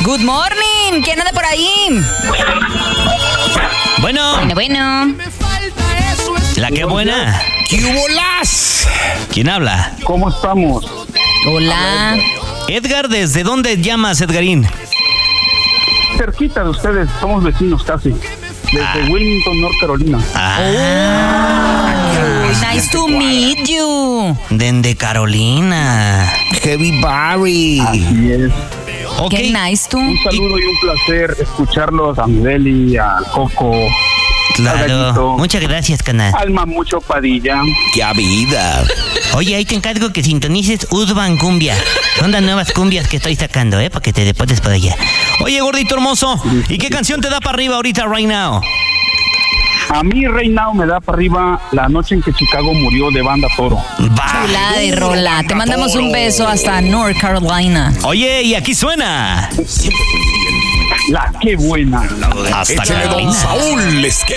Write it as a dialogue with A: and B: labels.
A: Good morning. ¿Quién anda por ahí?
B: Bueno.
A: Bueno.
B: La que buena.
C: ¿Qué hubo las?
B: ¿Quién habla?
D: ¿Cómo estamos?
A: Hola.
B: Edgar, ¿desde dónde llamas, Edgarín?
D: Cerquita de ustedes, somos vecinos casi. Desde Wilmington, North Carolina.
A: Nice to meet you.
B: Desde Carolina.
C: Heavy Barry.
D: Así es.
B: Ok.
A: Qué nice tú.
D: Un saludo y un placer escucharlos a Miguel, a Coco, al
B: Claro.
D: Gallito,
B: Muchas gracias, canal.
D: al Mamucho Padilla.
C: ¡Qué vida!
B: Oye, ahí te encargo que sintonices Urban Cumbia. Son las nuevas cumbias que estoy sacando, para que te deportes por allá. Oye, gordito hermoso, ¿y qué canción te da para arriba ahorita, right now?
D: A mí, Right Now, me da para arriba La noche en que Chicago murió de Banda Toro.
B: Va.
A: Chulada de rola. Te mandamos un beso hasta North Carolina.
B: Oye, y aquí suena.
D: La qué buena.
B: Hasta
C: Échale, don
B: Carolina.
C: Saúl.